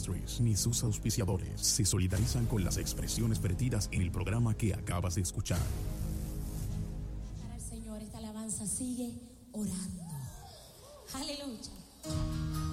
Ministries ni sus auspiciadores se solidarizan con las expresiones vertidas en el programa que acabas de escuchar. Para el Señor, esta alabanza sigue orando. Aleluya.